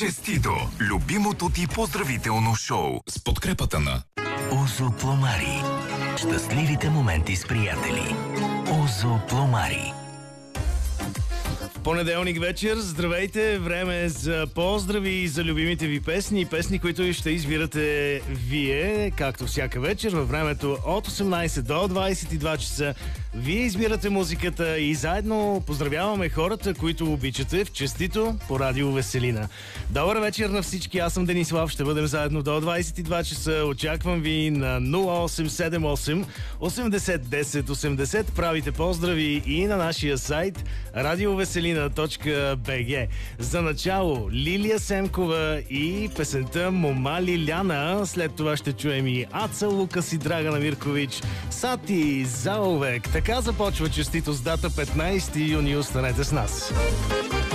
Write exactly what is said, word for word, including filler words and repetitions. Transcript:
Честито! Любимото ти поздравително шоу с подкрепата на Озо Пломари. Щастливите моменти с приятели. Озо Пломари. Понеделник вечер, здравейте, време е за поздрави за любимите ви песни, песни, които ще избирате вие, както всяка вечер, във времето от осемнайсет до двайсет и два часа. Вие избирате музиката и заедно поздравяваме хората, които обичате в Честито по Радио Веселина. Добър вечер на всички, аз съм Денислав, ще бъдем заедно до двайсет и два часа. Очаквам ви на нула осем седем осем осемдесет десет осемдесет. Правите поздрави и на нашия сайт радио веселина точка би джи. За начало Лилия Семкова и песента Мома Лиляна. След това ще чуем и Аца Лукас и Драгана Миркович, Сати Заовек. Така започва Честито с дата петнайсети юни. Останете с нас.